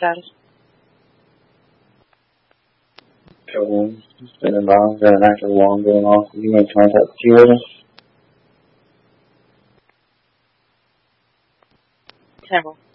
status. Trouble. Standing by. Got an active alarm going off. You made contact with you with us? 10-4.